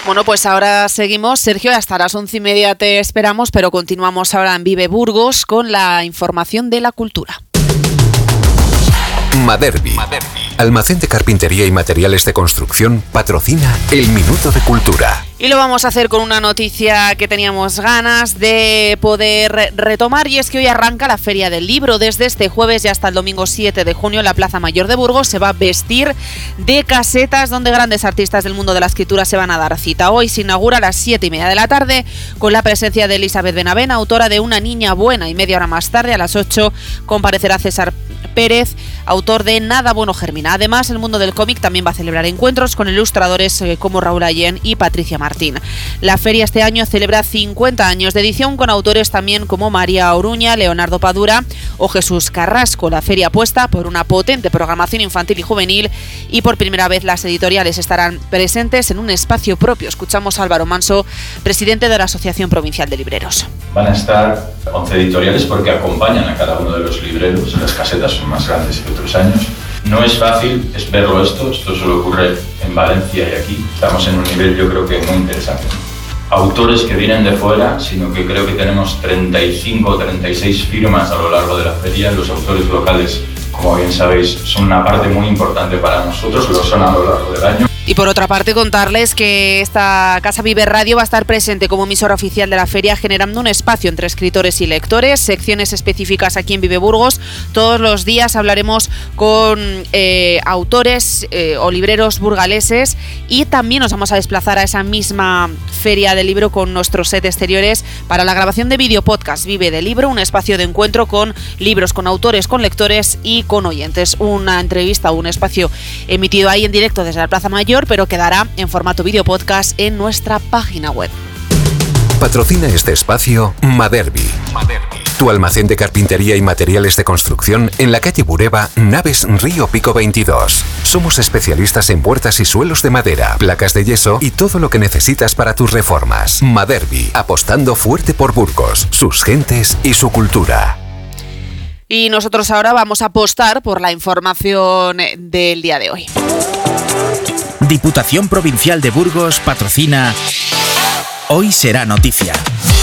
Bueno, pues ahora seguimos. Sergio, hasta las 11:30 te esperamos, pero continuamos ahora en Vive Burgos con la información de la cultura. Maderbi, almacén de carpintería y materiales de construcción, patrocina el Minuto de Cultura. Y lo vamos a hacer con una noticia que teníamos ganas de poder retomar, y es que hoy arranca la Feria del Libro. Desde este jueves y hasta el domingo 7 de junio, la Plaza Mayor de Burgos se va a vestir de casetas donde grandes artistas del mundo de la escritura se van a dar cita. Hoy se inaugura a las 7:30 de la tarde con la presencia de Elizabeth Benavent, autora de Una niña buena, y media hora más tarde, a las 8, comparecerá César Pérez, autor de Nada bueno germina. Además, el mundo del cómic también va a celebrar encuentros con ilustradores como Raúl Allén y Patricia Martín. La feria este año celebra 50 años de edición, con autores también como María Oruña, Leonardo Padura o Jesús Carrasco. La feria apuesta por una potente programación infantil y juvenil, y por primera vez las editoriales estarán presentes en un espacio propio. Escuchamos a Álvaro Manso, presidente de la Asociación Provincial de Libreros. Van a estar 11 editoriales porque acompañan a cada uno de los libreros. Las casetas son más grandes que otros años. No es fácil verlo esto solo ocurre en Valencia y aquí. Estamos en un nivel, yo creo que muy interesante. Autores que vienen de fuera, sino que creo que tenemos 35 o 36 firmas a lo largo de la feria. Los autores locales, como bien sabéis, son una parte muy importante para nosotros, lo son a lo largo del año. Y por otra parte, contarles que esta Casa Vive Radio va a estar presente como emisora oficial de la feria, generando un espacio entre escritores y lectores, secciones específicas aquí en Vive Burgos. Todos los días hablaremos con autores o libreros burgaleses, y también nos vamos a desplazar a esa misma feria del libro con nuestros set exteriores para la grabación de vídeo podcast Vive del Libro, un espacio de encuentro con libros, con autores, con lectores y con oyentes. Una entrevista, un espacio emitido ahí en directo desde la Plaza Mayor, pero quedará en formato vídeo podcast en nuestra página web. Patrocina este espacio Maderbi, tu almacén de carpintería y materiales de construcción en la calle Bureba, Naves Río Pico 22. Somos especialistas en puertas y suelos de madera, placas de yeso y todo lo que necesitas para tus reformas. Maderbi, apostando fuerte por Burgos, sus gentes y su cultura. Y nosotros ahora vamos a apostar por la información del día de hoy. Diputación Provincial de Burgos patrocina Hoy será noticia.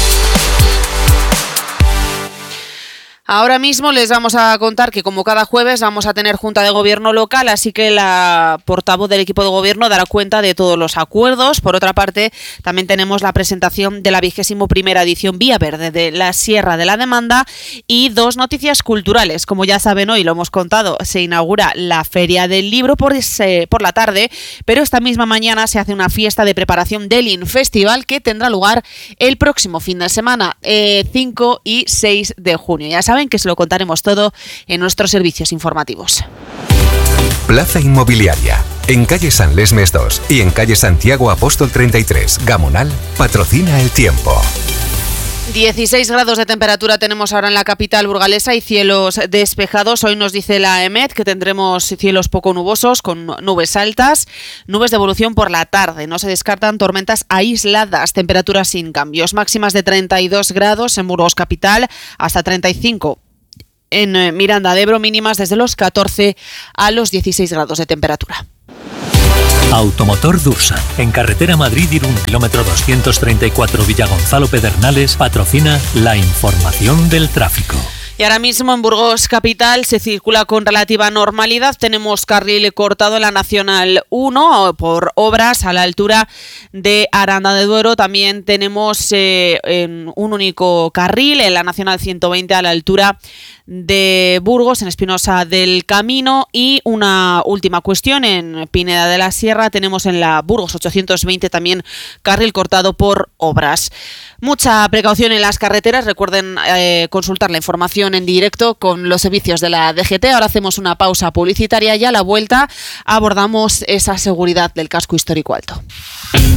Ahora mismo les vamos a contar que, como cada jueves, vamos a tener Junta de Gobierno local, así que la portavoz del equipo de gobierno dará cuenta de todos los acuerdos. Por otra parte, también tenemos la presentación de la 21ª edición Vía Verde de la Sierra de la Demanda y dos noticias culturales. Como ya saben, hoy lo hemos contado, se inaugura la Feria del Libro por la tarde, pero esta misma mañana se hace una fiesta de preparación del InFestival que tendrá lugar el próximo fin de semana, 5 y 6 de junio. Ya saben que se lo contaremos todo en nuestros servicios informativos. Plaza Inmobiliaria, en calle San Lesmes 2 y en calle Santiago Apóstol 33, Gamonal, patrocina el tiempo. 16 grados de temperatura tenemos ahora en la capital burgalesa y cielos despejados. Hoy nos dice la EMET que tendremos cielos poco nubosos con nubes altas, nubes de evolución por la tarde. No se descartan tormentas aisladas, temperaturas sin cambios. Máximas de 32 grados en Burgos capital, hasta 35 en Miranda de Ebro, mínimas desde los 14 a los 16 grados de temperatura. Automotor Dursa, en carretera Madrid-Irún, kilómetro 234 Villagonzalo Pedernales, patrocina la información del tráfico. Y ahora mismo en Burgos capital se circula con relativa normalidad. Tenemos carril cortado en la Nacional 1 por obras a la altura de Aranda de Duero. También tenemos un único carril en la Nacional 120 a la altura de Burgos, en Espinosa del Camino. Y una última cuestión, en Pineda de la Sierra tenemos en la Burgos 820 también carril cortado por obras. Mucha precaución en las carreteras. Recuerden consultar la información en directo con los servicios de la DGT. Ahora hacemos una pausa publicitaria y a la vuelta abordamos esa seguridad del casco histórico alto.